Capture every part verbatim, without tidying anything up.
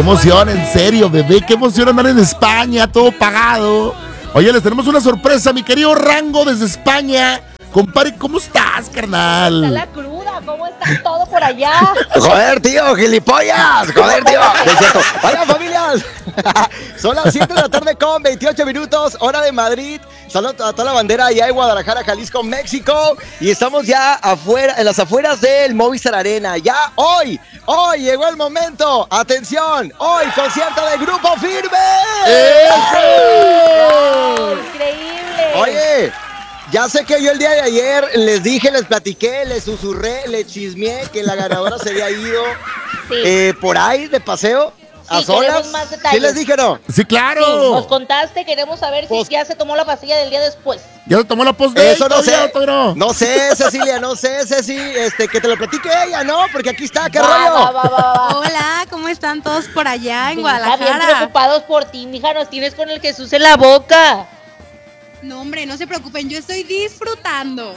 emoción, en serio, bebé, qué emoción andar en España, todo pagado. Oye, les tenemos una sorpresa, mi querido Rango desde España. Compadre, ¿cómo estás, carnal? Está la cruda, ¿cómo está todo por allá? Joder, tío, gilipollas. Joder, tío. Es cierto. Hola, familias. Son las siete de la tarde con veintiocho minutos, hora de Madrid. Saludos a toda la bandera allá en Guadalajara, Jalisco, México. Y estamos ya afuera, en las afueras del Movistar Arena. Ya hoy, hoy llegó el momento. Atención, hoy concierto de Grupo Firme. ¡Eso! ¡Increíble! Oye, ya sé que yo el día de ayer les dije, les platiqué, les susurré, les chismeé que la ganadora se había ido sí. eh, por ahí de paseo. Sí, a solas. Más detalles. ¿Sí les dije no? Sí, claro. Sí, nos contaste, queremos saber pues, si ya se tomó la pastilla del día después. Ya se tomó la post de Eso no sé. No. no sé, Cecilia, no sé, Ceci, este, que te lo platique ella, ¿no? Porque aquí está, ¿qué va, rollo? Va, va, va, va. Hola, ¿cómo están todos por allá en sí, Guadalajara? Bien preocupados por ti, mija, nos tienes con el Jesús en la boca. No, hombre, no se preocupen, yo estoy disfrutando.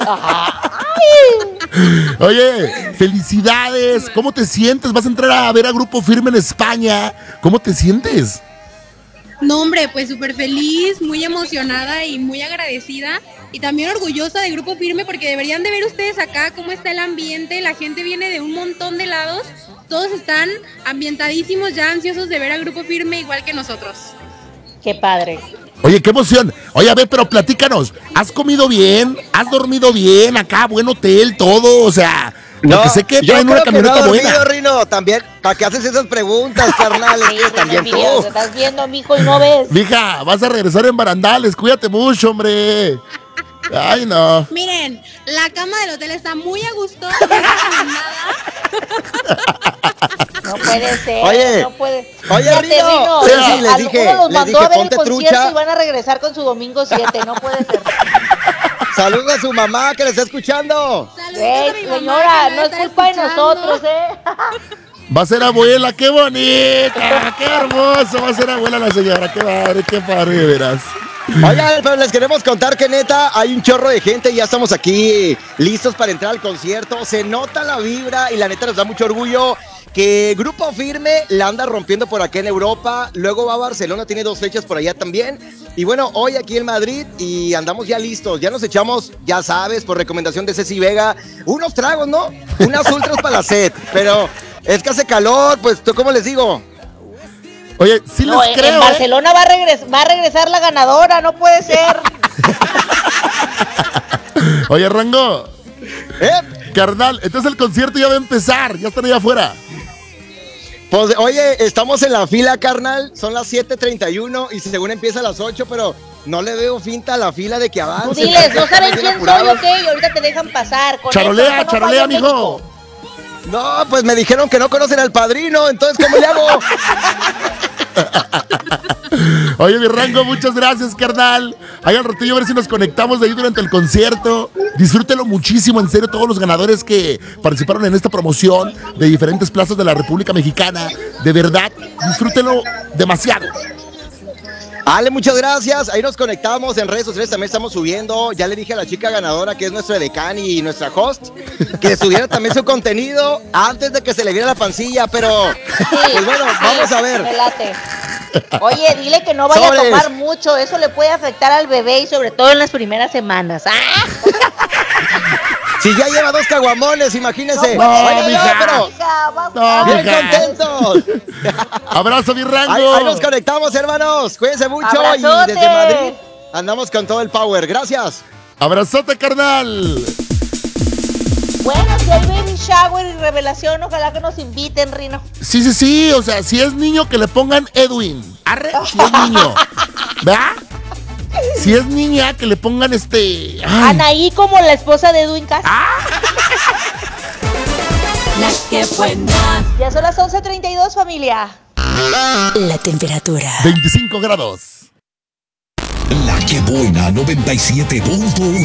Oye, felicidades. ¿Cómo te sientes? Vas a entrar a ver a Grupo Firme en España. ¿Cómo te sientes? No, hombre, pues súper feliz, muy emocionada y muy agradecida. Y también orgullosa de Grupo Firme porque deberían de ver ustedes acá cómo está el ambiente. La gente viene de un montón de lados. Todos están ambientadísimos, ya ansiosos de ver a Grupo Firme igual que nosotros. Qué padre. Oye, qué emoción. Oye, a ver, pero platícanos. ¿Has comido bien? ¿Has dormido bien? Acá, buen hotel, todo. O sea, no, porque sé que yo traen una camioneta no buena. Dormido, Rino, también, ¿para qué haces esas preguntas, carnal? Sí, también tú. Te estás viendo, mijo, y no ves. Mija, vas a regresar en barandales. Cuídate mucho, hombre. Ay, no. Miren, la cama del hotel está muy a gusto. No puede ser. Oye, no puede. Oye, Rino, Rino, sí, sí, les dije, los les mandó dije, a ver ponte el concierto trucha. y van a regresar con su domingo siete, no puede ser. Saludos a su mamá que le está escuchando. Saludos Ey, a mi mamá, señora, que no es está culpa escuchando. de nosotros, ¿eh? Va a ser abuela, qué bonita, qué hermoso. Va a ser abuela la señora, qué padre, qué padre, de veras. Oigan, pero les queremos contar que neta hay un chorro de gente, ya estamos aquí listos para entrar al concierto, se nota la vibra y la neta nos da mucho orgullo que Grupo Firme la anda rompiendo por acá en Europa, luego va a Barcelona, tiene dos fechas por allá también, y bueno, hoy aquí en Madrid y andamos ya listos, ya nos echamos, ya sabes, por recomendación de Ceci Vega, unos tragos, ¿no? Unas ultras para la sed, pero es que hace calor, pues, ¿cómo les digo? Oye, sí no, les en, creo. En Barcelona ¿eh? va, a regres- va a regresar la ganadora, no puede ser. Oye, Rango. ¿Eh? Carnal, entonces el concierto ya va a empezar, ya están allá afuera. Pues, oye, estamos en la fila, carnal, son las siete treinta y uno y según empieza a las ocho, pero no le veo finta a la fila de que avance. Tú diles, no saben quién soy, ok, y ahorita te dejan pasar. Con charolea, esto, charolea, mijo. No, pues me dijeron que no conocen al padrino, entonces ¿cómo le hago? Oye, mi Rango, muchas gracias, carnal. Ahí al ratillo a ver si nos conectamos de ahí durante el concierto. Disfrútelo muchísimo, en serio, todos los ganadores que participaron en esta promoción de diferentes plazas de la República Mexicana. De verdad, disfrútelo demasiado. Ale, muchas gracias. Ahí nos conectamos en redes sociales, también estamos subiendo. Ya le dije a la chica ganadora, que es nuestra decán y nuestra host, que subiera también su contenido antes de que se le viera la pancilla, pero Sí, pues bueno, sí, vamos a ver. Me late. Oye, dile que no vaya Sobres. a tomar mucho, eso le puede afectar al bebé y sobre todo en las primeras semanas. ¡Ah! Si ya lleva dos caguamones, imagínense. No, Oye, mija. no, pero Hija, vamos. No, bien mija. contentos. Abrazo, mi Rango. Ahí, ahí nos conectamos, hermanos. Cuídense mucho. Abrazote. Y desde Madrid andamos con todo el power. Gracias. Abrazote, carnal. Bueno, si hay baby shower y revelación, ojalá que nos inviten, Rino. Sí, sí, sí, o sea, si es niño que le pongan Edwin. Arre, si es niño. ¿Verdad? Si es niña que le pongan este... ay. Anaí como la esposa de Edwin Cass. La que buena. Ya son las once treinta y dos, familia. La temperatura. veinticinco grados. La que buena noventa y siete punto uno.